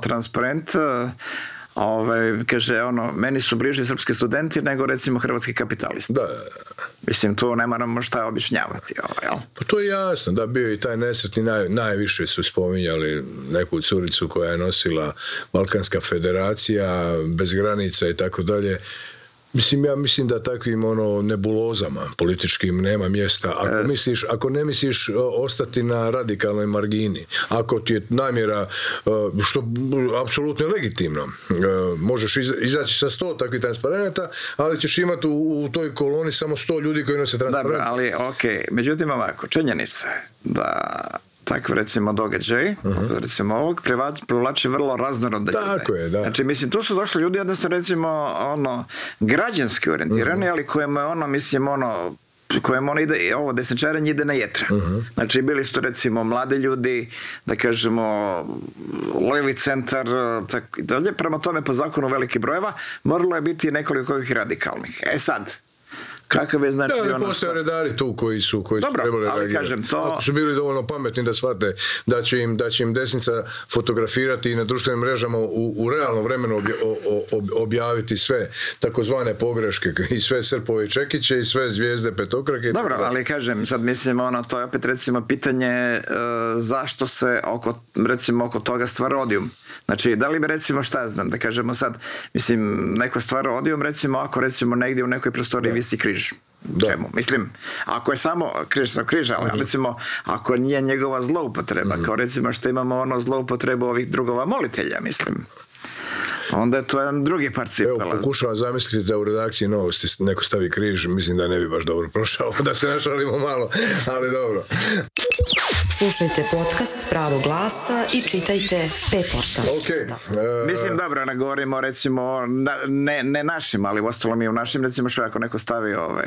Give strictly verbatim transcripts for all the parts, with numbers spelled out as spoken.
transparent, Ove, kaže, ono, meni su bliži srpski studenti nego recimo hrvatski kapitalisti. Da. Mislim, tu ne moramo šta objašnjavati. Ovo, jel? Pa to je jasno, da, bio i taj nesretni, naj, najviše su spominjali neku curicu koja je nosila Balkanska federacija, bez granica i tako dalje. Mislim, ja mislim da takvim ono nebulozama političkim nema mjesta. Ako, e... misliš, ako ne misliš ostati na radikalnoj margini, ako ti je namjera, što apsolutno je legitimno, možeš izaći sa sto takvih transparenta, ali ćeš imati u, u toj koloni samo sto ljudi koji nose transparent. Dobro, ali ok, međutim ovako, činjenica je da takve recimo događaj, uh-huh. recimo ovog, privlači vrlo raznorodne ljude. Tako je, da. Znači, mislim, tu su došli ljudi jednostavno recimo ono, građanski orijentirani, uh-huh. ali kojemu je ono, mislim, ono, kojem ono ide, ovo desničarenje ide na jetra. Uh-huh. Znači, bili su to recimo mladi ljudi, da kažemo, levi centar, tako i dalje. Prema tome, po zakonu veliki brojeva, moralo je biti nekoliko ovih radikalnih. E sad, kakav je znači da, ono postoje što... redari tu koji su, koji Dobro, su trebali ali reagirati. Kažem, to... Ako su bili dovoljno pametni da shvate da će im, da će im desnica fotografirati i na društvenim mrežama u, u realnom vremenu obja, ob, objaviti sve takozvane pogreške i sve srpove i čekiće i sve zvijezde petokrake. Dobro, ali kažem, sad mislim, ono, to je opet recimo pitanje uh, zašto se oko, recimo, oko toga stvara odijum. Znači, da li bi recimo, šta znam, da kažemo sad, mislim, neko stvara odijum, recimo, ako recimo negdje u nekoj prostoriji da. Visi križ. Da. Čemu? Mislim, ako je samo križ sa križa, ali uh-huh. recimo, ako nije njegova zloupotreba, uh-huh. kao recimo što imamo ono zloupotrebu ovih drugova molitelja, mislim, onda je to jedan drugi par cipela. Evo, pokušavam zamisliti da u redakciji Novosti neko stavi križ, mislim da ne bi baš dobro prošao, da se našalimo malo, ali dobro. Slušajte podcast Pravo glasa i čitajte P-portal. Okay. Uh, Mislim, dobro, ne govorimo recimo, ne, ne našim, ali ostalo mi u našim, recimo što ako neko stavi ovaj,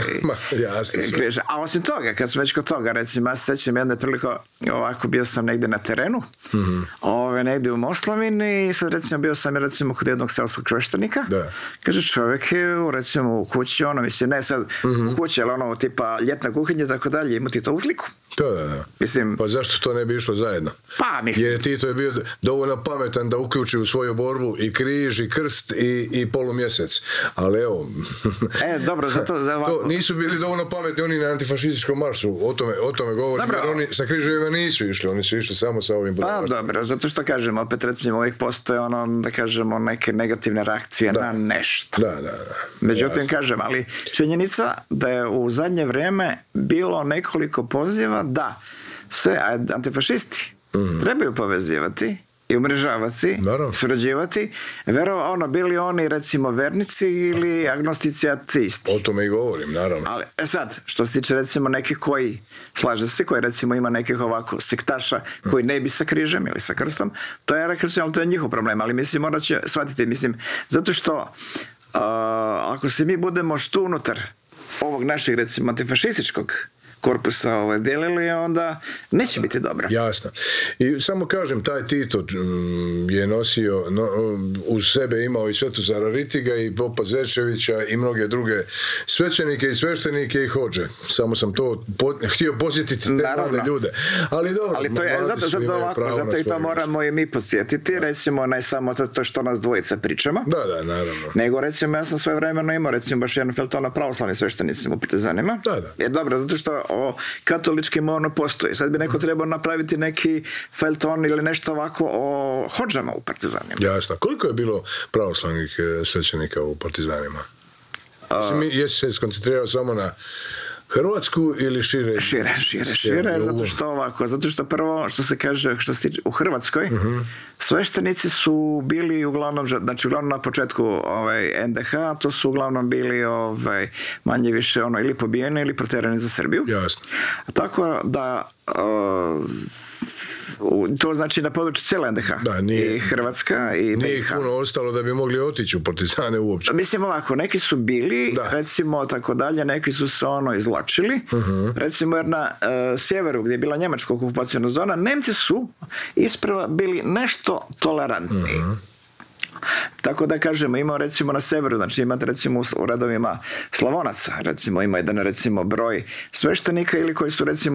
križ. A osim toga, kad smo već kod toga, recimo, ja se sećam jedne priliko, ovako bio sam negdje na terenu, mm-hmm. ove, negdje u Moslavini i sad recimo bio sam recimo kod jednog seoskog kreštenika. Da. Kaže, čovjek je recimo u kući, ono, mislim, ne sad mm-hmm. u kući, ali ono, tipa ljetna kuhinja i tako dalje, imati to u sliku. To da, da. Mislim, pa zašto to ne bi išlo zajedno? Pa, mislim. Jer Tito je bio dovoljno pametan da uključi u svoju borbu i križ, i krst, i, i polumjesec. Ali evo... E, dobro, zato... Za to nisu bili dovoljno pametni oni na antifašističkom maršu. O tome, o tome govorim. Dobro. Jer oni sa križevima nisu išli. Oni su išli samo sa ovim budalaštima. Pa, dobro. Zato što kažem, opet recimo uvijek postoje ono, da kažemo, neke negativne reakcije da. Na nešto. Da, da, da. Međutim, jasno. kažem, ali činjenica da je u zadnje vrijeme bilo nekoliko poziva da se antifašisti mm. trebaju povezivati i umrežavati, naravno. Surađivati, verovo, ono, bili oni recimo vernici ili agnostici ateisti. O tome i govorim, naravno. Ali, e sad, što se tiče recimo nekih koji, slaže se, koji recimo ima nekih ovako sektaša koji ne bi sa križem ili sa krstom, to je, recimo, to je njihov problem, ali mislim, morat će shvatiti, mislim, zato što uh, ako se mi budemo što unutar ovog našeg, recimo, antifašističkog korpusa ovaj, delili, onda neće biti dobro. Jasno. I samo kažem, taj Tito m, je nosio, no, uz sebe imao i Svetozara Ritiga i Popa Zečevića i mnoge druge svećenike i sveštenike i hodže. Samo sam to po, htio posjetiti te mlade ljude. Ali dobro. Ali to je, zato, zato ovako, zato i to moramo i mi podsjetiti, da. Recimo, ne samo to što nas dvojica pričamo. Da, da, naravno. Nego, recimo, ja sam svoje vremeno imao, recimo, baš jedan felton na pravoslavnim sveštenicima u Partizanima. Da, da. Jer dobro, zato što o katoličkim ono postoji. Sad bi neko trebao napraviti neki felton ili nešto ovako o hodžama u Partizanima. Jasno. Koliko je bilo pravoslavnih svećenika u Partizanima? Mislim, jesi se skoncentrirao samo na Hrvatsku ili šire? Šire, šire, šire, zato što ovako, zato što prvo, što se kaže, što se tiče u Hrvatskoj, uh-huh. sveštenici su bili uglavnom, znači uglavnom na početku ovaj, en de ha, to su uglavnom bili ovaj, manje više ono, ili pobijeni ili proterani za Srbiju. Jasno. Tako da Uh, to znači na području cijele en de ha. Da, nije, i Hrvatska i nije ih puno ostalo da bi mogli otići u partizane uopće. Mislim ovako, neki su bili, da. Recimo tako dalje, neki su se ono izlačili. Uh-huh. Recimo jer na uh, sjeveru gdje je bila njemačka okupacijona zona, Nemci su isprava bili nešto tolerantniji. Uh-huh. Tako da kažemo, ima recimo na severu, znači imate recimo u redovima Slavonaca, recimo ima jedan recimo broj sveštenika ili koji su recimo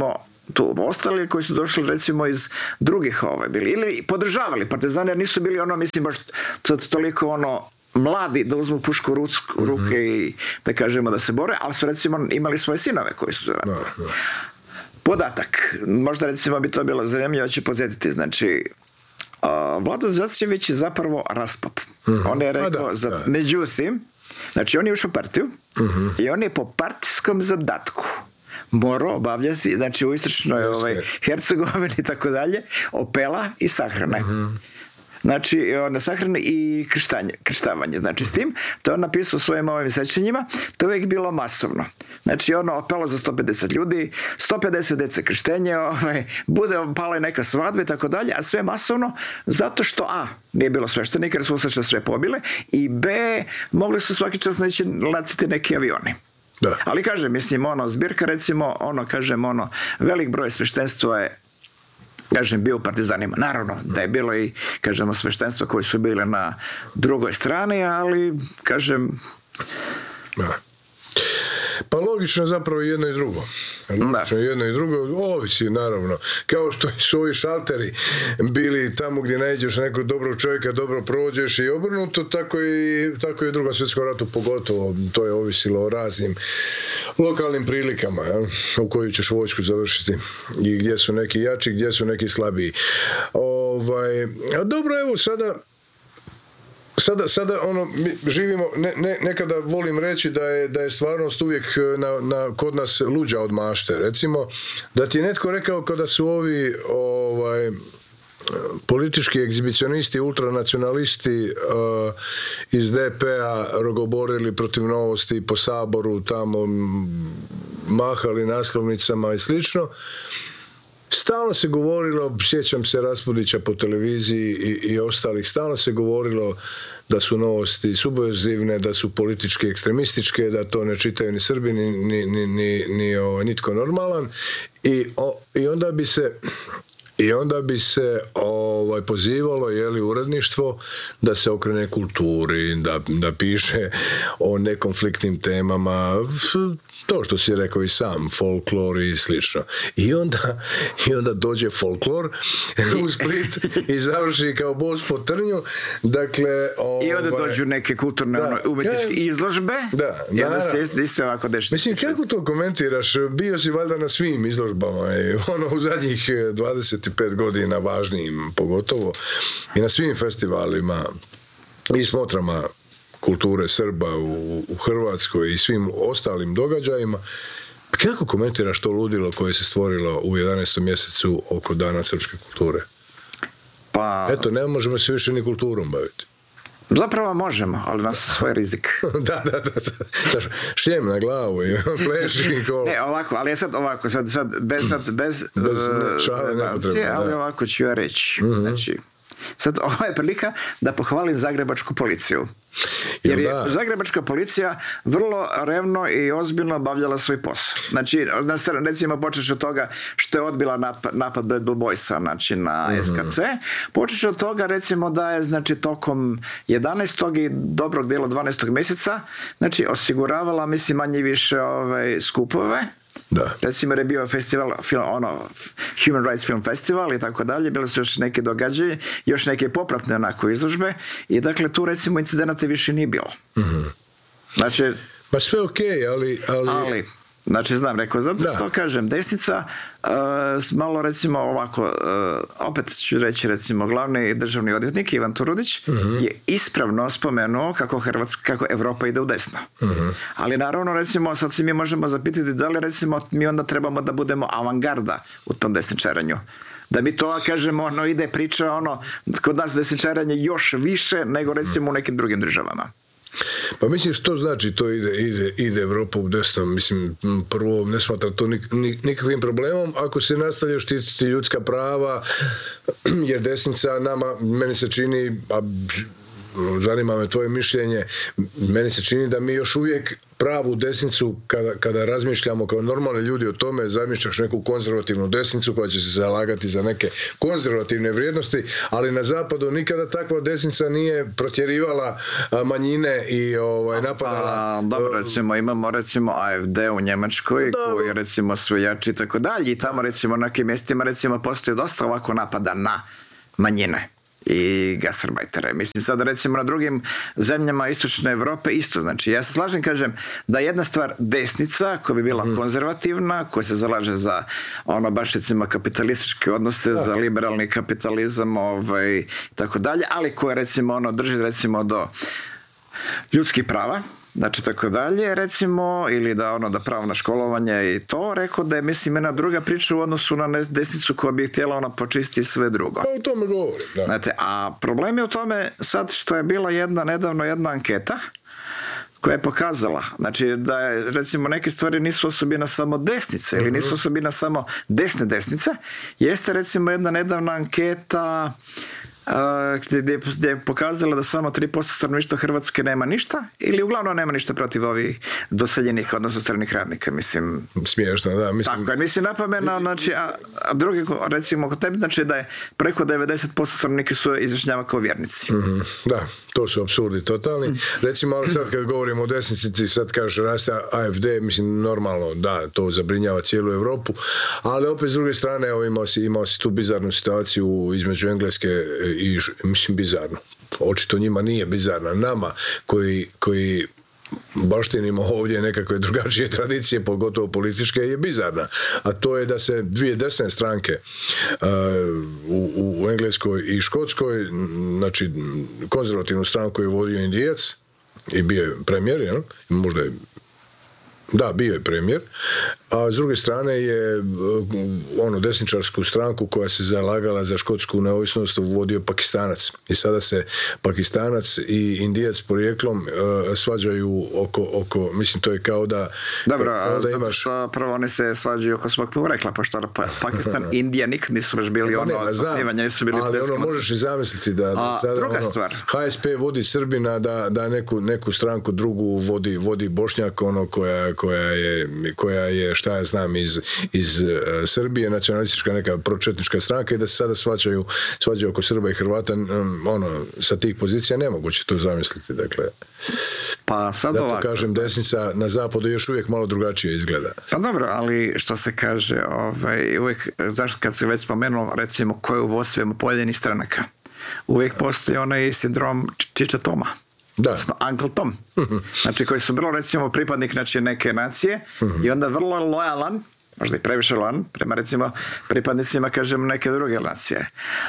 tu ostali koji su došli recimo iz drugih ovaj, bili ili podržavali partizane jer nisu bili ono mislim baš toliko ono mladi da uzmu pušku u ruke mm-hmm. i da kažemo da se bore, ali su recimo imali svoje sinove koji su radili. No, no. Podatak, možda recimo bi to bilo zanimljivo, ću podsjetiti, znači uh, Vlado Zečević je zapravo raspap. Mm-hmm. On je rekao, da, za, da. međutim, znači on je ušao u partiju mm-hmm. i on je po partijskom zadatku morao obavljati, znači u istočnoj ovaj, Hercegovini i tako dalje, opela i sahrane. Mm-hmm. Znači, na sahrane i krštanje, krštavanje. Znači, s tim, to je on napisao u svojim ovim sećanjima, to je uvijek bilo masovno. Znači, ono opelo za sto pedeset ljudi, sto pedeset dece krštenje, ovaj, bude pala i neka svadba i tako dalje, a sve masovno, zato što, a, nije bilo sveštenika, jer su ustaše sve pobile, i b, mogli su svaki čas neći letiti neki avioni. Da. Ali, kažem, mislim, ono, zbirka, recimo, ono, kažem, ono, velik broj sveštenstva je kažem, bio u partizanima. Naravno, da je bilo i, kažemo, sveštenstva koji su bile na drugoj strani, ali, kažem... Da. Pa logično je zapravo jedno i drugo. Logično je jedno i drugo, ovisi naravno. Kao što su ovi šalteri bili tamo gdje nađeš nekog dobrog čovjeka, dobro prođeš i obrnuto, tako i, tako i u Drugom svjetskom ratu pogotovo. To je ovisilo o raznim lokalnim prilikama, jel? U koju ćeš vojsku završiti i gdje su neki jači, gdje su neki slabiji. Ovaj, a dobro, evo sada Sada, sada ono, mi živimo, ne, ne, nekada volim reći da je, da je stvarnost uvijek na, na, kod nas luđa od mašte. Recimo, da ti je netko rekao kada su ovi ovaj, politički egzibicionisti, ultranacionalisti uh, iz D P-a rogoborili protiv Novosti po Saboru, tamo mahali naslovnicama i slično. Stalno se govorilo, sjećam se Raspudića po televiziji i, i ostalih, stalno se govorilo da su Novosti subverzivne, da su politički ekstremističke, da to ne čitaju ni Srbi, ni, ni, ni, ni, ni o, nitko normalan. I, o, i onda bi se... I onda bi se ovaj, pozivalo jeli, uredništvo da se okrene kulturi, da, da piše o nekonfliktnim temama, to što si rekao i sam, folklor i slično. I onda, i onda dođe folklor u Split i završi kao bos po trnju. Dakle, ovaj, i onda dođu neke kulturne da, ono, umetničke ja, izložbe. Da, i onda se isto, isto ovako dešava. Mislim, kako to komentiraš? Bio si valjda na svim izložbama i ono u zadnjih dvadeset pet godina važnijim pogotovo i na svim festivalima i smotrama kulture Srba u, u Hrvatskoj i svim ostalim događajima. Kako komentiraš to ludilo koje se stvorilo u jedanaestom mjesecu oko Dana srpske kulture? Pa... Eto, ne možemo se više ni kulturom baviti. Zapravo možemo, ali nas svoj rizik. da, da, da. da. Šljem na glavu i pleši kola. Ne, ovako, ali ja sad ovako, sad, sad bez, sad, bez, bez šale nepotrebno, ali da. Ovako ću ja reći. Mm-hmm. Znači, sad ovo je prilika da pohvalim zagrebačku policiju. Jer je zagrebačka policija vrlo revno i ozbiljno obavljala svoj posao. Znači, recimo počeš od toga što je odbila napad, napad Bad Blue Boysa, znači na mm-hmm. S K C, počeš od toga recimo da je znači tokom jedanaestog i dobrog dijela dvanaestog mjeseca znači osiguravala mislim manje više ovaj, skupove. Da. Recimo je bio festival, film, ono, Human Rights Film Festival i tako dalje, bile su još neke događaje, još neke popratne onako izložbe i dakle tu recimo incidenata više nije bilo. Mm-hmm. Znači... Pa sve okej, okay, ali, ali... ali... Znači, znam, rekao, zato što da. Kažem, desnica, uh, malo recimo ovako, uh, opet ću reći recimo, glavni državni odvjetnik Ivan Turudić uh-huh. je ispravno spomenuo kako Hrvatska, kako Evropa ide u desno. Uh-huh. Ali naravno, recimo, sad si mi možemo zapitati da li recimo mi onda trebamo da budemo avangarda u tom desničaranju. Da mi to, kažemo, ono, ide priča, ono, kod nas desničaranje još više nego recimo u nekim drugim državama. Pa mislim što znači to ide, ide, ide Evropa u desno, mislim prvo ne smatra to nik, nik, nikakvim problemom ako se nastavlja štititi ljudska prava jer desnica nama, meni se čini, a zanima me tvoje mišljenje, meni se čini da mi još uvijek pravu desnicu, kada, kada razmišljamo kao normalni ljudi o tome, zamišljaš neku konzervativnu desnicu koja će se zalagati za neke konzervativne vrijednosti, ali na zapadu nikada takva desnica nije protjerivala manjine i ovaj, napadala... Pa, dobro, recimo, imamo recimo A F D u Njemačkoj, da, koji recimo sve jači i tako dalje, i tamo recimo na nekim mjestima recimo postoji dosta ovako napada na manjine i gastarbajtere. Mislim, sad recimo na drugim zemljama istočne Evrope isto. Znači, ja se slažem, kažem, da jedna stvar desnica, koja bi bila mm. konzervativna, koja se zalaže za ono baš recimo kapitalističke odnose, da. za liberalni kapitalizam, ovaj, i tako dalje, ali koja recimo ono drži recimo do ljudskih prava, znači tako dalje, recimo, ili da ono da pravo na školovanje i to, rekao da je, mislim, jedna druga priča u odnosu na desnicu koja bi htjela ona počistiti sve drugo. Pa o tome govorim, da. Znate, a problem je u tome sad što je bila jedna, nedavno jedna anketa koja je pokazala, znači da je, recimo, neke stvari nisu osobina samo desnice ili nisu osobina samo desne desnice, jeste recimo jedna nedavna anketa Uh, gdje, gdje je pokazala da samo tri posto stanovništva Hrvatske nema ništa ili uglavnom nema ništa protiv ovih doseljenih, odnosno stranih radnika, mislim. Smiješno, da. Mislim... Tako, mislim, napomena, znači, a, a drugi, recimo, kod tebi, znači da je preko devedeset posto stanovnika su izjašnjava kao vjernici. Mm-hmm. Da, to su apsurdi totalni. Mm. Recimo, ali sad kad govorimo o desnici, ti sad kažeš raste A F D, mislim, normalno, da, to zabrinjava cijelu Europu, ali opet s druge strane, evo, imao si, imao si tu bizarnu situaciju između Engleske i, mislim, bizarno. Očito njima nije bizarna. Nama koji, koji baštinimo ovdje nekakve drugačije tradicije, pogotovo političke, je bizarna. A to je da se dvije desne stranke uh, u, u Engleskoj i Škotskoj, znači konzervativnu stranku je vodio Indijac i bio je premijer, jel? Možda je Da, bio je premijer, a s druge strane je ono desničarsku stranku koja se zalagala za škotsku neovisnost vodio Pakistanac. I sada se Pakistanac i Indijac porijeklom uh, svađaju oko, oko, mislim, to je kao da... Dobro, kao da imaš... što prvo oni se svađaju oko svog porekla, pošto pa, Pakistan i Indija nikad nisu baš bili ono otkrivanja, nisu bili... Ali ono, možeš i zamisliti da, da sada druga ono, stvar. H S P vodi Srbina, da, da neku, neku stranku drugu vodi, vodi Bošnjak, ono koja koja je, koja je šta ja znam iz, iz uh, Srbije, nacionalistička neka pročetnička stranka, i da se sada svađaju, svađaju oko Srba i Hrvata, um, ono, sa tih pozicija nemoguće to zamisliti, dakle. Pa sad da ovako, to kažem, desnica na zapadu još uvijek malo drugačije izgleda. Pa dobro, ali što se kaže, ovaj, uvijek, zašto kad se već spomenulo, recimo, koje u vodstvima pojedinih stranaka, uvijek postoji onaj sindrom Čiča Toma. Da. Uncle Tom. Znači, koji su vrlo, recimo, pripadnik, znači, neke nacije i onda vrlo lojalan, možda i previše lojalan, prema, recimo, pripadnicima, kažem, neke druge nacije.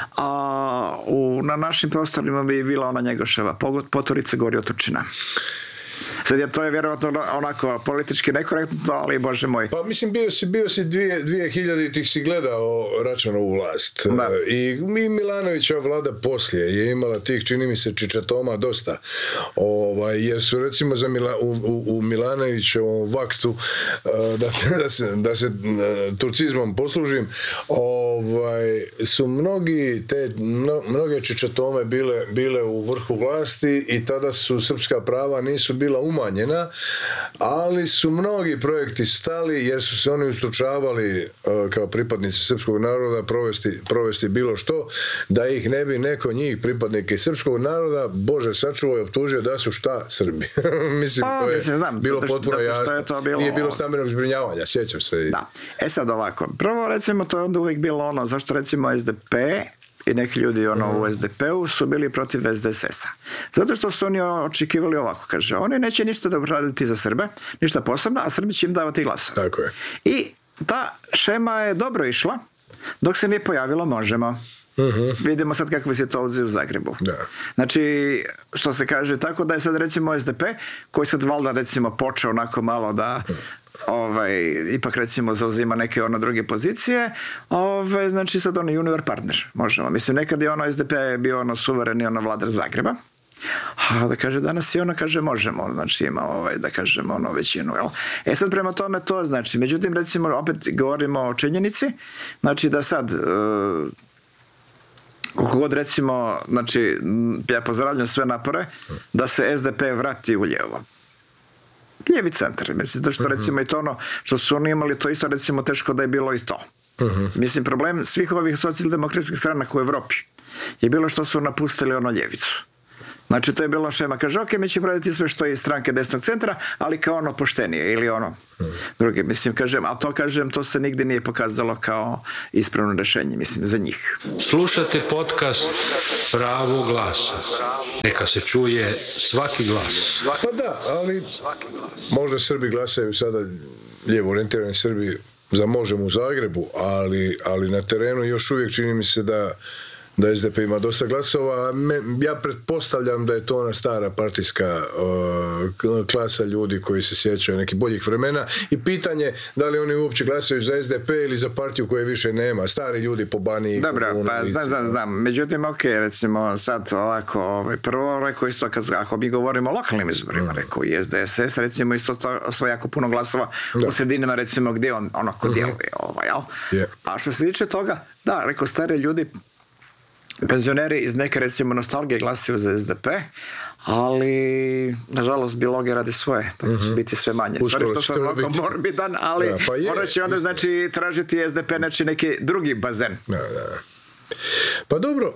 A u, na našim prostorima bi bila ona Njegoševa Potorica gori od Turčina. Sad je to je vjerojatno onako politički nekorektno, ali bože moj. Pa mislim, bio si, bio si dvije, dvije hiljaditih si gledao Račanovu vlast. Da. I mi Milanovića vlada poslije je imala tih, čini mi se, čičatoma dosta. Ovaj, jer su recimo za Mila, u, u, u Milanovićevom vaktu, da, da se, da se turcizmom poslužim, ovaj, su mnogi te, mno, mnoge čičatome bile, bile u vrhu vlasti i tada su srpska prava nisu bila umanjena, ali su mnogi projekti stali jer su se oni ustručavali uh, kao pripadnici srpskog naroda provesti, provesti bilo što, da ih ne bi neko njih, pripadnike srpskog naroda, Bože sačuvaj, optužio da su šta Srbi. Mislim, pa, to je mislim, znam, bilo što, potpuno jasno. Je to bilo... Nije bilo stambenog zbrinjavanja, sjećam se. Da. E sad ovako, prvo recimo to je onda uvijek bilo ono, zašto recimo S D P i neki ljudi ono u S D P-u su bili protiv S D S S-a. Zato što su oni očekivali ovako, kaže, oni neće ništa da uraditi za Srbe, ništa posebno, a Srbi će im davati glasove. Tako je. I ta šema je dobro išla, dok se nije pojavilo Možemo. Uh-huh. Vidimo sad kakve se to u Zagrebu. Da. Znači, što se kaže, tako da je sad recimo S D P, koji sad valjda recimo počeo onako malo da ovaj, ipak recimo zauzima neke ono druge pozicije, ovaj, znači sad ono junior partner, možemo. Mislim, nekad je ono S D P bio ono suvereni ono vladar Zagreba, a da kaže danas i ono kaže Možemo, znači ima ovaj, da kažemo ono većinu, jel? E sad prema tome to znači, međutim recimo opet govorimo o činjenici, znači da sad uh, koliko god recimo, znači ja pozdravljam sve napore da se S D P vrati u lijevo. lijevi centar. Mislim, da što recimo i to ono što su oni imali, to isto recimo teško da je bilo i to. Uh-huh. Mislim, problem svih ovih socijaldemokratskih stranaka u Evropi je bilo što su napustili ono ljevicu. Znači, to je bilo šema. Kaže, ok, mi ćemo raditi sve što je iz stranke desnog centra, ali kao ono poštenije ili ono hmm. druge. Mislim, kažem, a to kažem, to se nigdje nije pokazalo kao ispravno rješenje, mislim, za njih. Slušate podcast Pravo glasa. Neka se čuje svaki glas. Pa da, ali možda Srbi glasaju sada, lijevo orijentirani Srbi, za Možemo u Zagrebu, ali, ali na terenu još uvijek čini mi se da da es de pe ima dosta glasova. Me, ja pretpostavljam da je to ona stara partijska uh, klasa ljudi koji se sjećaju nekih boljih vremena i pitanje da li oni uopće glasaju za es de pe ili za partiju koje više nema. Stari ljudi po Baniji. Dobro, pa znam, znam, znam. Međutim, ok, recimo sad ovako, ovaj, prvo rekao isto, kad, ako mi govorimo o lokalnim izborima, mm. rekao i es de es es, recimo isto osvoja jako puno glasova da. U sredinama, recimo, gdje on ono kod djeluje. Mm-hmm. Ovaj, yeah. A što se tiče toga, da, rekao, stari ljudi, penzioneri iz neke, recimo, nostalgije glasaju za es de pe, ali nažalost biologe radi svoje, tako će mm-hmm. biti sve manje. Stvari što sam ovako morbidan, ali ja, pa morat će onda znači tražiti es de pe znači neki drugi bazen. Da, da. Pa dobro,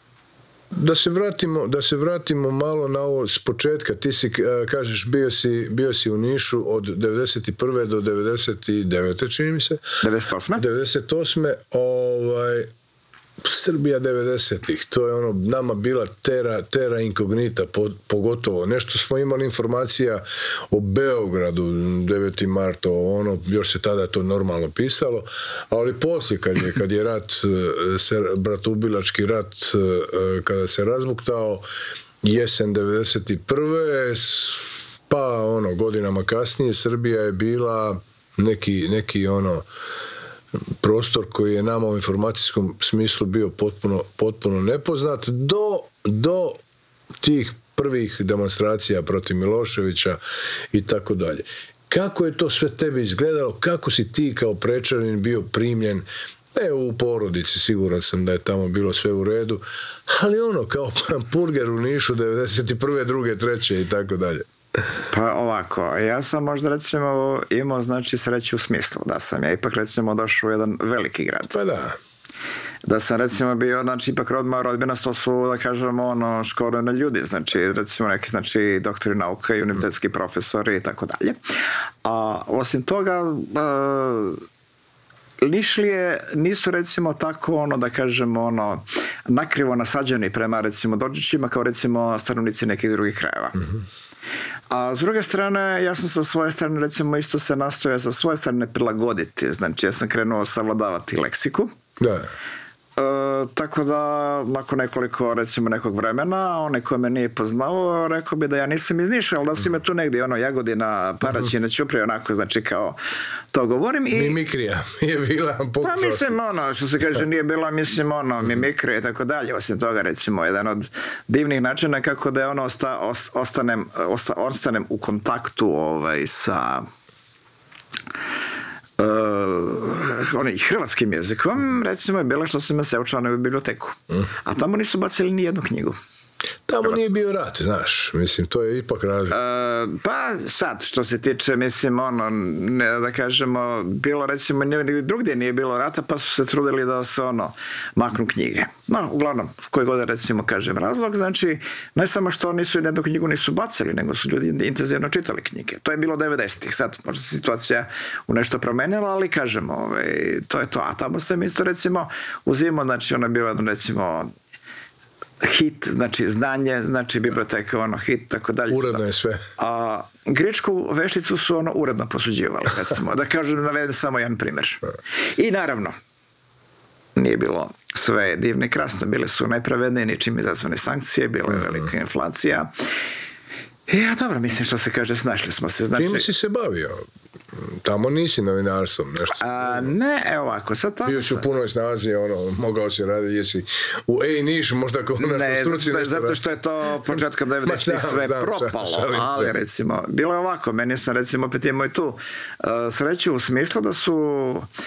da se vratimo, da se vratimo malo na ovo s početka. Ti si, kažeš, bio si, bio si u Nišu od devedeset prve do devedeset devete čini mi se. devedeset osme devedeset osme Ovaj, Srbija devedesetih, to je ono nama bila terra, terra incognita, pogotovo. Nešto smo imali informacija o Beogradu, deveti mart, ono, još se tada to normalno pisalo, ali poslije kad je, kad je rat, bratoubilački rat, kada se razbuktao, jesen devedeset prve pa ono, godinama kasnije, Srbija je bila neki, neki ono, prostor koji je nama u informacijskom smislu bio potpuno, potpuno nepoznat do, do tih prvih demonstracija protiv Miloševića i tako dalje. Kako je to sve tebi izgledalo? Kako si ti kao Prečanin bio primljen? Ne u porodici, siguran sam da je tamo bilo sve u redu, ali ono kao purger u Nišu devedeset prve, druge, treće i tako dalje. Pa ovako, ja sam možda recimo imao znači sreću u smislu da sam ja ipak recimo došao u jedan veliki grad. Pa da. Da sam recimo bio, znači ipak rod moja rodbina, to su da kažemo ono školeni ljudi, znači recimo neki znači doktori nauka i univerzitetski profesori i tako dalje. A osim toga uh, Nišlije nisu recimo tako ono da kažemo ono nakrivo nasađeni prema recimo Dođićima kao recimo stanovnici nekih drugih krajeva. Mm-hmm. A s druge strane, ja sam sa svoje strane recimo isto se nastojao sa svoje strane prilagoditi, znači ja sam krenuo savladavati leksiku. Da. E, tako da nakon nekoliko recimo nekog vremena onaj ko me nije poznao rekao bi da ja nisam iz Niša, ali da si me tu negdje ono Jagodina, Paraćina, Ćuprije, onako znači kao to govorim. I mimikrija je bila pokušao. Pa mislim ono što se kaže nije bila mislim ono mimikrija i tako dalje. Osim toga recimo jedan od divnih načina kako da je ono osta, ostanem, osta, ostanem u kontaktu ovaj sa Uh, onaj hrvatskim jezikom, recimo je bilo što sam me se učlanio u biblioteku. A tamo nisu bacili ni jednu knjigu. Tamo nije bio rat, znaš, mislim, to je ipak razlika. Uh, pa sad, što se tiče, mislim, ono, ne, da kažemo, bilo recimo, drugdje nije bilo rata, pa su se trudili da se, ono, maknu knjige. No, uglavnom, koji god recimo kažem razlog, znači, ne samo što nisu jednu knjigu nisu bacili, nego su ljudi intenzivno čitali knjige. To je bilo devedesetih, sad možda se situacija u nešto promenila, ali kažemo, ovaj, to je to. A tamo sam isto, recimo, uzimao, znači, ono je bilo jedno, recimo, hit, znači znanje, znači biblioteka, ono hit, tako dalje. Uredno je sve. A grečku vešticu su ono uredno posuđivali, recimo. Da kažem, navedem samo jedan primjer. I naravno, nije bilo sve divno i krasno, bile su najpravednije, ničim izazvane sankcije, bila je velika inflacija. I ja dobro, mislim što se kaže, snašli smo se. Znači, čime si se bavio? Tamo nisi novinarstvom, nešto? A, ne, evo ovako, sad tamo... Bio si u punoj snazi, ono, mogao si raditi, jesi u Ej Niš, možda kao nešto ne, struci. Ne, zato što je to početka devedesetih sve znam, propalo, šalim, ali šalim. Recimo, bilo je ovako, meni sam recimo opet imao i tu uh, sreću u smislu da su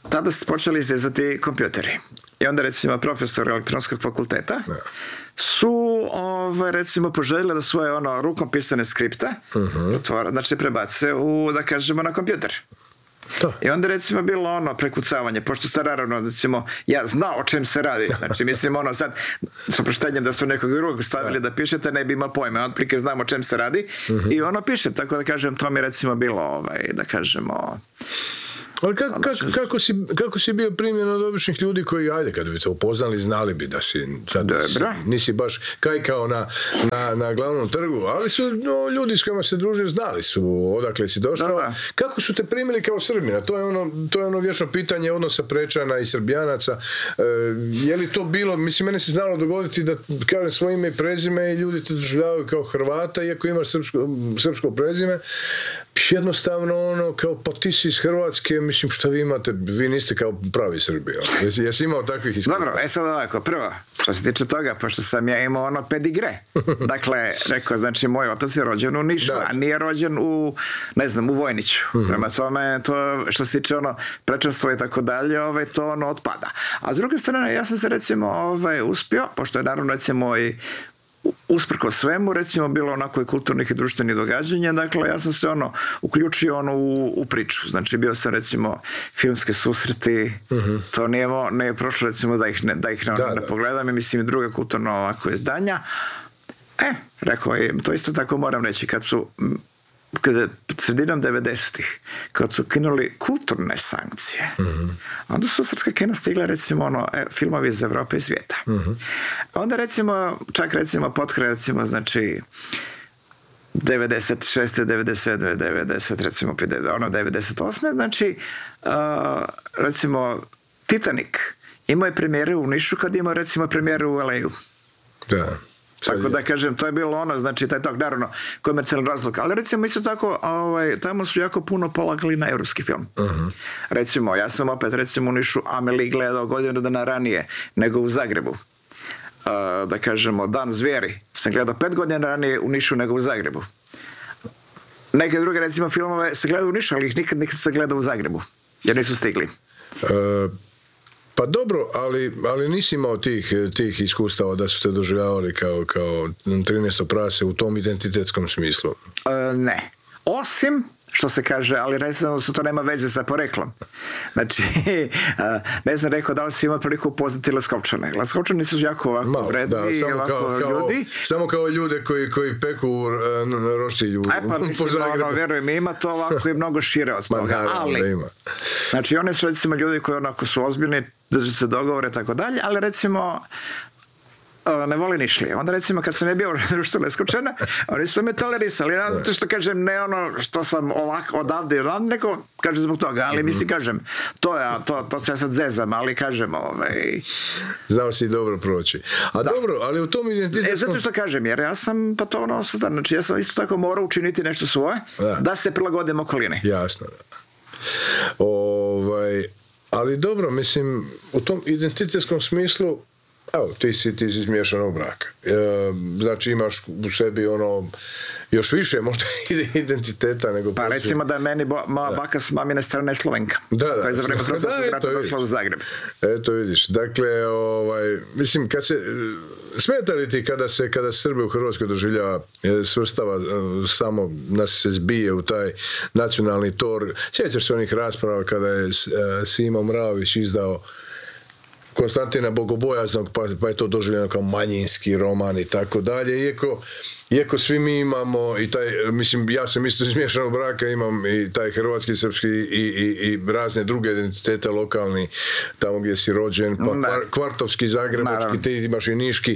tada ste počeli izdizati kompjuteri. I onda recimo profesor elektronskog fakulteta Da. su ovaj, recimo poželjeli da svoje ono rukom pisane skripte Mhm. otvore, znači prebace u, da kažemo, na kompjuter. Da. I onda recimo bilo ono prekucavanje, pošto ste naravno, recimo, ja znao o čem se radi. Znači, mislim, ono sad, s oproštenjem da su nekog drugog stavili da, da pišete, ne bi imao pojma. On prike znam o čem se radi Mhm. i ono pišem. Tako da kažem, to mi je recimo bilo, ovaj, da kažemo... Ali kako, kako, kako, si, kako si bio primjen od običnih ljudi koji, ajde, kad bi te upoznali, znali bi da si sad Dobro. nisi baš kajkao na, na, na glavnom trgu, ali su no, ljudi s kojima se družio znali su odakle si došao. Da, da. Kako su te primili kao Srbina? To je ono, to je ono vječno pitanje odnosa Prečana i Srbijanaca. E, je li to bilo, mislim, mene se znalo dogoditi da kažem svoje ime i prezime i ljudi te doživljavaju kao Hrvata, iako imaš srpsko, srpsko prezime. Jednostavno ono, kao pa ti si iz Hrvatske, mislim, šta vi imate, vi niste kao pravi Srbi. Ono. Jesi, jesi imao takvih iskustva? Dobro, e sad ovako, prvo, što se tiče toga, pošto sam ja imao ono pedigre. Dakle, rekao, znači, moj otac je rođen u Nišu, Da. a nije rođen u, ne znam, u Vojniću. Prema tome, to što se tiče ono prečanstva i tako dalje, ovaj, to ono otpada. A s druge strane, ja sam se recimo ovaj, uspio, pošto je naravno recimo i usprko svemu, recimo, bilo onako i kulturnih i društvenih događanja, dakle, ja sam se ono uključio ono u, u priču. Znači, bio sam recimo filmske susreti, uh-huh. to nije, ne je prošlo recimo da ih ne, da ih ne, Da, ne da. pogledam i mislim i druga kulturno ovako izdanja. E, rekao je, to isto tako moram reći, kad su kada sredinom devedesetih, kad su kinuli kulturne sankcije, uh-huh. onda su srpska kina stigla recimo ono, e, filmovi iz Evrope i svijeta. Uh-huh. Onda recimo, čak recimo potkraj recimo, znači devedeset šeste, devedeset sedme, devedeset, recimo ono devedeset osme, znači uh, recimo Titanic imao je premijeru u Nišu kad imao recimo premijeru u el ej u. Da. Tako da kažem, to je bilo ono, znači taj tog, naravno, komercijalni razlog. Ali recimo isto tako, ovaj, tamo su jako puno polagali na evropski film. Uh-huh. Recimo, ja sam opet recimo u Nišu Amelie gledao godinu dana ranije nego u Zagrebu. Uh, da kažemo, Dan zvijeri sam gledao pet godina ranije u Nišu nego u Zagrebu. Neke druge recimo filmove se gledao u Nišu, ali ih nikad nikad se gledao u Zagrebu, jer nisu stigli. Uh... Pa dobro, ali, ali nisi imao tih, tih iskustava da su te doživljavali kao, kao trinaesto prase u tom identitetskom smislu? E, ne. Osim, što se kaže, ali recimo su to nema veze sa poreklom. Znači, ne znam, rekao da li si imao priliku upoznati Leskovčane. Leskovčani su jako ovako Malo, vredni, da, samo ovako kao, kao, ljudi. Samo kao ljude koji, koji peku uh, roštilju. Aj pa mislim, ono, verujem, ima to ovako i mnogo šire od toga. Ma, naravno, ali, da ima. znači, oni su recimo ljudi koji onako su ozbiljni, drže se dogovore i tako dalje, ali recimo ne voli nišli. Onda recimo kad sam je bio u društvu Leskovčana, oni su me tolerisali. Ne zato što kažem ne ono što sam ovako odavde i odavde, neko kaže zbog toga, ali mislim kažem, to je, to, to se ja sad zezam, ali kažem ovaj... Znao si dobro proći. A da. Dobro, ali u tom identitetskom... E, zato što kažem, jer ja sam pa to ono, znači ja sam isto tako morao učiniti nešto svoje, da, da se prilagodim okolini. Jasno, da. Ovaj, ali dobro, mislim, u tom identitetskom smislu, evo, ti si, ti si iz miješanog braka. E, znači imaš u sebi ono još više možda identiteta nego... Pa poslije. Recimo da je meni bo, moja da. baka s mamine strane Slovenka. Da, da. To je za vreme Prostorskog rata došla u Zagreb. Eto vidiš, dakle, ovaj, mislim, kad se... Smeta li ti kada se, kada Srbe u Hrvatskoj doživljava, svrstava, samo nas se zbije u taj nacionalni tor? Sjećaš se onih rasprava kada je Simo Mraović izdao Konstantina Bogobojaznog, pa, pa je to doživljeno kao manjinski roman i tako dalje, iako, iako svi mi imamo i taj, mislim, ja sam isto iz miješanog braka, imam i taj hrvatski, srpski i, i, i razne druge identitete lokalni, tamo gdje si rođen, pa kvar, kvartovski, zagrebački, naravno. Te imaš i niški.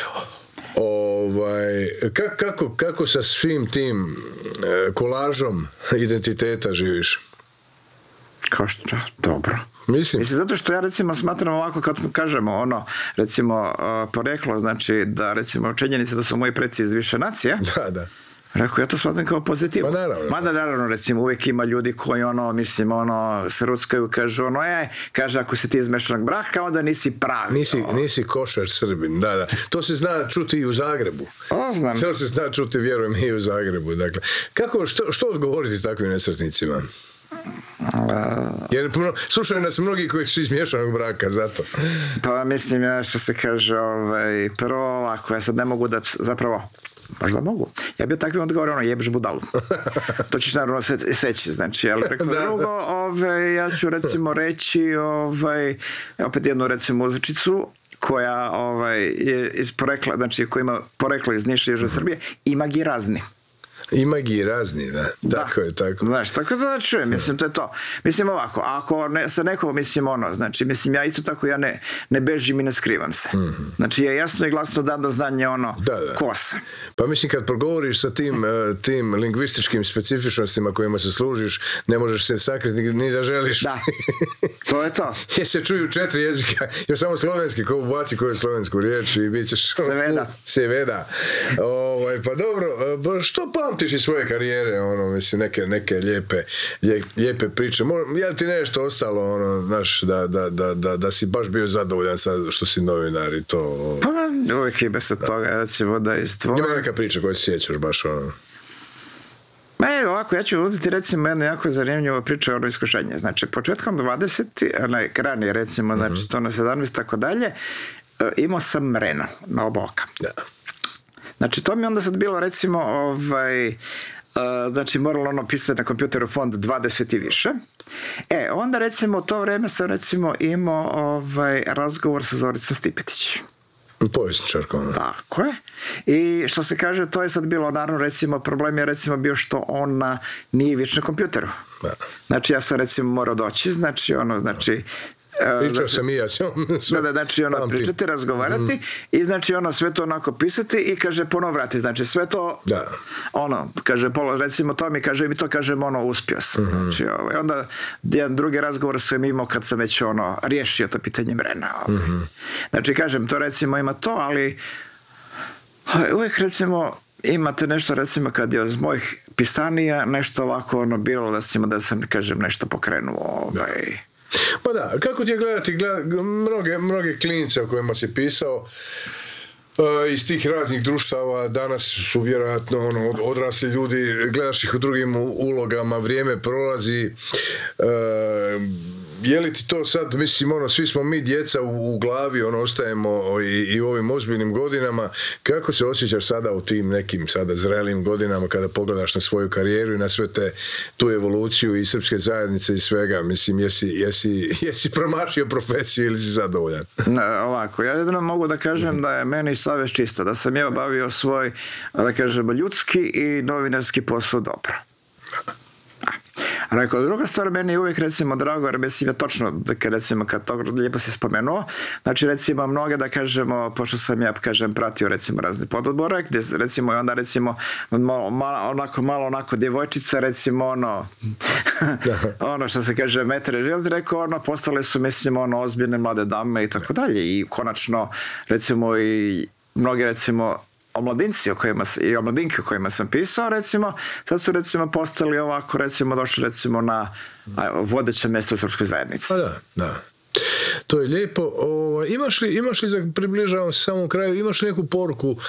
Ovaj, kako, kako sa svim tim kolažom identiteta živiš? Kao što, dobro. Mislim. Mislim, zato što ja recimo smatram ovako, kad kažemo ono, recimo, uh, poreklo, znači da recimo činjenica da su moji preci iz više nacija, da, da. Rekao, ja to shvatam kao pozitivu. Pa naravno. Mada naravno, recimo, uvijek ima ljudi koji ono, mislim, ono, se ruckaju, kažu ono, e, kaže, ako si ti iz mešanog braka, onda nisi pravi. Nisi, nisi košar Srbin, da, da. To se zna čuti i u Zagrebu. O, znam. To se zna čuti, vjerujem, i u Zagrebu. Dakle, kako, što, što odgovoriti takvim nesretnicima? Jer puno, slušaju nas mnogi koji su iz miješanog braka, zato. Pa mislim, ja što se kaže, ovaj, prvo ovako, ja sad ne mogu da, zapravo, možda mogu. Ja bi takvim odgovorio, ono, jebš budalu. To ćeš naravno se, seći, znači, ali preko da, drugo, ovaj, ja ću recimo reći, ovaj, opet jednu recimo uzrečicu, koja ovaj, je iz porekla, znači koja ima poreklo iz Niša i Južne Srbije, ima gi razni. Ima gi razni, da. Tako da. je, tako. Znaš, tako da čujem, mislim, to je to. Mislim ovako, ako ne, sa nekog, mislim, ono, znači, mislim, ja isto tako, ja ne, ne bežim i ne skrivam se. Mm-hmm. Znači, ja jasno i glasno dam do znanja, ono, da, da. ko se. Pa mislim, kad progovoriš sa tim, tim lingvističkim specifičnostima kojima se služiš, ne možeš se sakriti ni, ni da želiš. Da, to je to. Jer se čuju četiri jezika, još samo slovenski, ko ubaci koju slovensku riječ i bit ćeš... Seveda. Seveda. Ovaj, pa dobro, što pamtiš iz svoje karijere, ono, mislim, neke, neke lijepe, lijepe priče. Je li ti nešto ostalo, ono, znaš, da, da, da, da, da si baš bio zadovoljan sad što si novinar i to... Pa uvijek ima se toga, recimo, da izdvojim. Ima neka priča koju se sjećaš baš, ono... Ma je, ovako, ja ću uzeti recimo jednu jako zanimljivu priču o ono iskušenje. Znači, početkom dvadesetih, onaj ranije recimo, znači, mm-hmm. to na sedamnaest, tako dalje, imao sam mreno na oba oka. Da. Znači, to mi onda sad bilo, recimo, ovaj, uh, znači, moralo ono pisati na kompjuteru font dvadeset i više. E, onda, recimo, u to vreme sam, recimo, imao ovaj, razgovor sa Zoricom Stipetić. Povjesničarkom. Tako je. I što se kaže, to je sad bilo, naravno, recimo, problem je, recimo, bio što ona nije već na kompjuteru. Da. Znači, ja sam, recimo, morao doći, znači, ono, znači, pričao znači, sam i ja s njom. Da, da, znači ono pamtim. Pričati, razgovarati mm. i znači ono sve to onako pisati i kaže ponovo vrati, znači sve to da. Ono, kaže polo, recimo to mi kaže, mi to kažemo ono uspio sam, mm-hmm. znači ovaj, onda jedan drugi razgovor sam imao kad sam već ono riješio to pitanje mrena, ovaj. mm-hmm. Znači kažem, to recimo ima to, ali uvijek recimo imate nešto recimo kad je iz mojih pisanija nešto ovako ono bilo recimo da sam kažem nešto pokrenuo ovaj. Da. Pa da, kako ti je gledati gleda, mnoge, mnoge klinice o kojima si pisao uh, iz tih raznih društava, danas su vjerojatno ono, odrasli ljudi, gledaš ih u drugim ulogama, vrijeme prolazi, uh, je li ti to sad, mislim, ono, svi smo mi djeca u, u glavi, ono, ostajemo i, i u ovim ozbiljnim godinama, kako se osjećaš sada u tim nekim sada zrelim godinama kada pogledaš na svoju karijeru i na sve te, tu evoluciju i srpske zajednice i svega, mislim, jesi, jesi, jesi promašio profesiju ili si zadovoljan? Ne, ovako, ja jedino mogu da kažem mm-hmm. da je meni savjest čista, da sam ja obavio svoj, da kažemo, ljudski i novinarski posao dobro. Rekao, druga stvar, meni je uvijek recimo drago, jer mislim je točno, da recimo kad to lijepo si spomenuo, znači recimo mnoge da kažemo, pošto sam ja kažem pratio recimo razne pododbore, gdje recimo i onda recimo malo, malo, onako, malo onako djevojčica recimo ono ono što se kaže metre želiti, rekao ono, postale su mislim ono ozbiljne mlade dame i tako dalje i konačno recimo i mnoge recimo omladinci o kojima, i omladinke o kojima sam pisao, recimo, sad su recimo postali ovako, recimo, došli recimo na vodeće mjesto u srpskoj zajednici. Pa da, da. To je lijepo. O, imaš li, imaš li, za, približavam se samom kraju, imaš li neku poruku uh,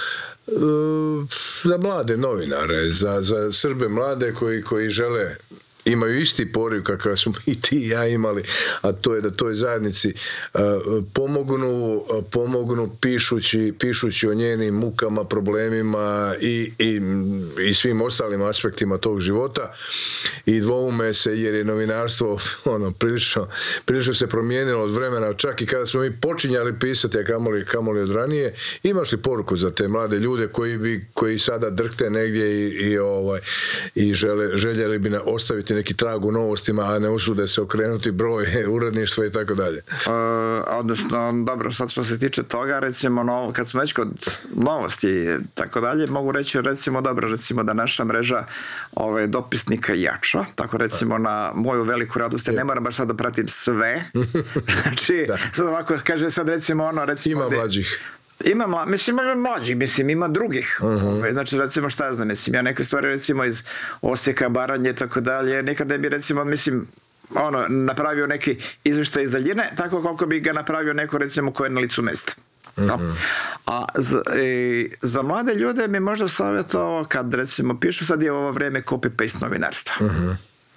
za mlade novinare, za, za Srbe mlade koji, koji žele, imaju isti poriv kakav smo i ti i ja imali, a to je da toj zajednici uh, pomognu, uh, pomognu pišući, pišući o njenim mukama, problemima i, i, i svim ostalim aspektima tog života i dvoume se jer je novinarstvo ono, prilično, prilično se promijenilo od vremena, čak i kada smo mi počinjali pisati, a kamoli, kamoli od ranije. Imaš li poruku za te mlade ljude koji, bi, koji sada drhte negdje i, i, ovaj, i žele, željeli bi ostaviti neki trag u novostima, a ne usude se okrenuti broj uredništva i tako dalje. Odnosno, dobro, sad što se tiče toga, recimo, no, kad smo već kod novosti i tako dalje, mogu reći, recimo, dobro, recimo da naša mreža ove, dopisnika jača, tako recimo na moju veliku radost, ne moram baš sad da pratim sve, znači, da. Sad ovako, kaže sad recimo ono, recimo... Ima mlađih. Ima, mla, mislim, ima mlađih, mislim, ima drugih. Uh-huh. Znači, recimo, šta ja znam, mislim, ja neke stvari, recimo, iz Osijeka, Baranje, tako dalje, nekada bi, recimo, mislim, ono, napravio neki izvještaj iz daljine, tako koliko bi ga napravio neko, recimo, ko je na licu mesta. Uh-huh. A za, e, za mlade ljude mi možda savjetovao, kad, recimo, pišu, sad je ovo vrijeme copy-paste novinarstva. Uh-huh.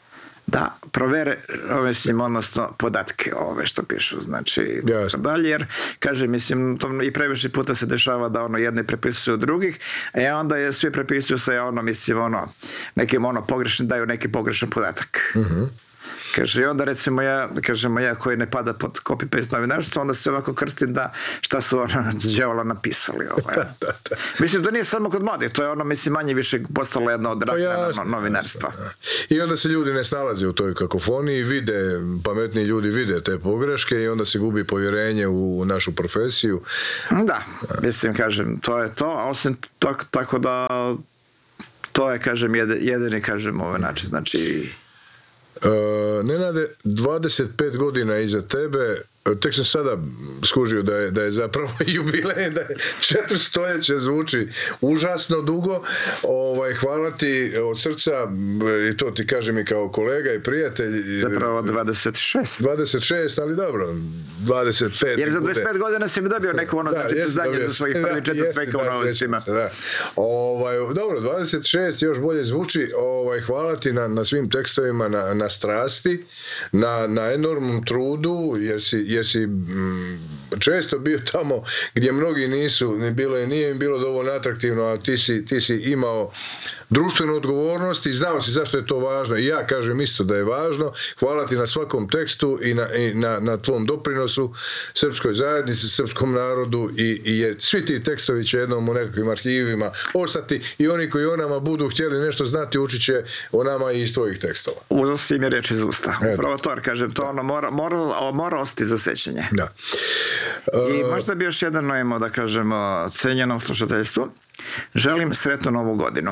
da provere, mislim, odnosno podatke ove što pišu, znači Jasne. dalje, jer kaže, mislim, to i previše puta se dešava da ono jedne prepisuju drugih, a onda je svi prepisuju sa ono, mislim, ono, nekim ono pogrešni, daju neki pogrešan podatak. Mhm. Kaže, i onda recimo ja, da kažemo ja koji ne pada pod copy-paste novinarstvo, onda se ovako krstim da šta su ono đavola napisali. Ovaj. da, da, da. Mislim, to nije samo kod mladih, to je ono, mislim, manje više postalo jedno od rakna novinarstva. Jasno, i onda se ljudi ne snalaze u toj kakofoniji, vide, pametni ljudi vide te pogreške i onda se gubi povjerenje u našu profesiju. Da, mislim, kažem, to je to, a osim tako, tako da to je, kažem, jedini, kažem, ovaj način, znači... Uh, Nenade, dvadeset pet godina iza tebe, tek sam sada skužio da je, da je zapravo jubilej, da je četiri stoljeća, zvuči užasno dugo. Ovaj, hvala ti od srca, i to ti kažem i kao kolega i prijatelj. Zapravo dvadeset šest. dvadeset šest, ali dobro, dvadeset pet. Jer za dvadeset pet godina si mi dobio neko ono, znači, priznanje za svojih prvi četvrt veka u novostima. Ovaj, dobro, dvadeset šest još bolje zvuči. Ovaj, hvala ti na, na svim tekstovima, na, na strasti, na, na enormnom trudu, jer si, jer si mm, često bio tamo gdje mnogi nisu, ne bilo je, nije im bilo dovoljno atraktivno, a ti si, ti si imao društvenu odgovornost i znao si zašto je to važno. I ja kažem isto da je važno. Hvala ti na svakom tekstu i na, i na, na tvom doprinosu srpskoj zajednici, srpskom narodu i, i jer svi ti tekstovi će jednom u nekakvim arhivima ostati i oni koji o nama budu htjeli nešto znati učit će o nama i iz tvojih tekstova. Uzeo si mi reč iz usta. Upravo to, kažem, to ono mora, mora, mora ostati za sećanje. Da. I možda bi još jedno imao, da kažemo, cenjenom slušateljstvu. Želim sretnu novu godinu.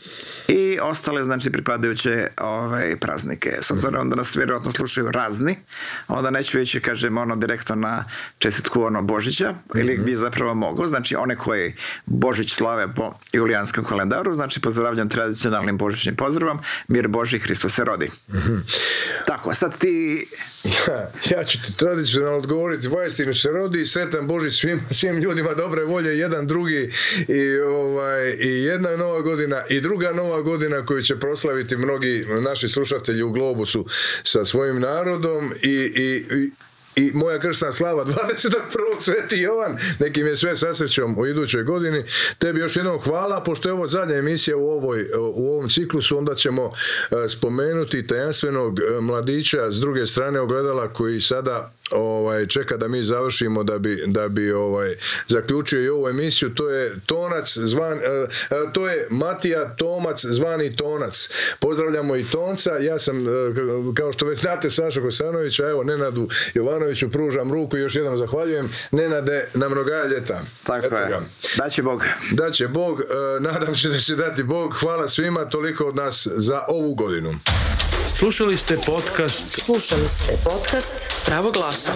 I ostale, znači, pripadajuće ovaj, praznike. S obzirom da nas vjerojatno slušaju razni, onda neću ići, kažem, ono, direktno na čestitku ono Božića, ili bi zapravo mogao, znači, one koji Božić slave po julijanskom kalendaru, znači, pozdravljam tradicionalnim božićnim pozdravom, mir Boži, Hristos se rodi. Mm-hmm. Tako, sad ti... Ja, ja ću ti tradicionalno odgovoriti, vaistinu se rodi, sretan Božić svim, svim ljudima dobre volje, jedan drugi i, ovaj, i jedna nova godina i druga nova godina koju će proslaviti mnogi naši slušatelji u Globusu sa svojim narodom i, i, i i moja krsna slava dvadeset prvog Sveti Jovan, nekim je sve sa srećom u idućoj godini. Tebi još jednom hvala, pošto je ovo zadnja emisija u, ovoj, u ovom ciklusu, onda ćemo spomenuti tajanstvenog mladića s druge strane ogledala koji sada ovaj, čeka da mi završimo da bi, da bi ovaj, zaključio i ovu emisiju. To je Tonac zvan, uh, to je Matija Tomac zvani Tonac. Pozdravljamo i Tonca. Ja sam, uh, kao što već znate, Saša Kosanović, a evo Nenadu Jovanoviću pružam ruku i još jednom zahvaljujem. Nenade, na mnoga ljeta. Tako Eto je. Ga. Daće Bog. Daće Bog. Uh, nadam se da će dati Bog. Hvala svima, toliko od nas za ovu godinu. Slušali ste podcast Slušali ste podcast Pravo glasa.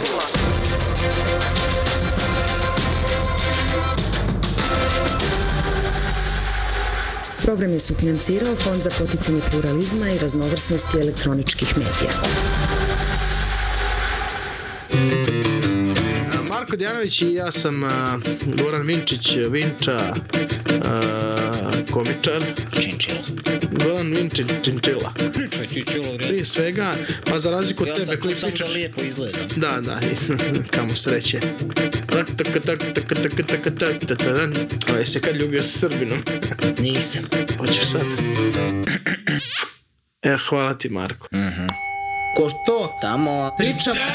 Program je sufinancirao Fond za poticanje pluralizma i raznovrsnosti elektroničkih medija. Marko Djanović i ja sam uh, Goran Vinčić, Vinča, uh, komičar. Činčila. Goran Vinčić, Činčila. Pričaj ti cijelo vrijeme. Prije svega, pa za razliku od ja tebe koji pričaš... Ja sam da lijepo izgledam. Da, da, kamo sreće. A jesi kad ljubio sa Srbinom? Nisam. Hoćeš sad? E, hvala ti, Marko. Mhm. Ko to tamo priča...